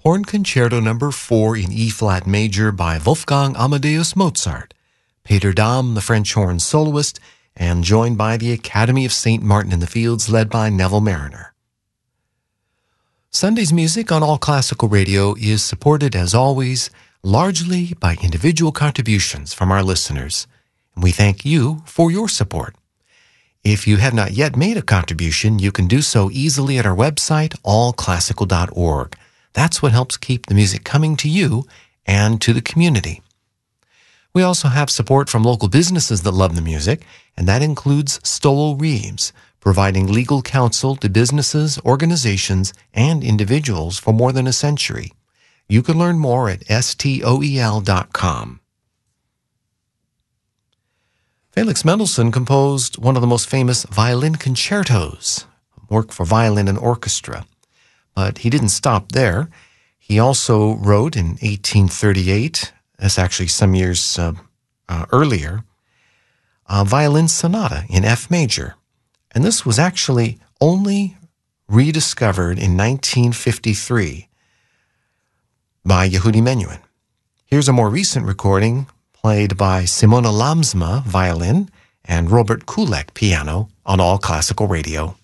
Horn Concerto No. 4 in E-flat major by Wolfgang Amadeus Mozart, Peter Dahm, the French horn soloist, and joined by the Academy of St. Martin in the Fields, led by Neville Mariner. Sunday's music on All Classical Radio is supported, as always, largely by individual contributions from our listeners, and we thank you for your support. If you have not yet made a contribution, you can do so easily at our website, allclassical.org. That's what helps keep the music coming to you and to the community. We also have support from local businesses that love the music, and that includes Stowell Reeves, providing legal counsel to businesses, organizations, and individuals for more than a century. You can learn more at stoel.com. Felix Mendelssohn composed one of the most famous violin concertos, work for violin and orchestra. But he didn't stop there. He also wrote in 1838, that's actually some years earlier, a violin sonata in F major. And this was actually only rediscovered in 1953 by Yehudi Menuhin. Here's a more recent recording played by Simona Lamsma, violin, and Robert Kulek, piano, on All Classical Radio.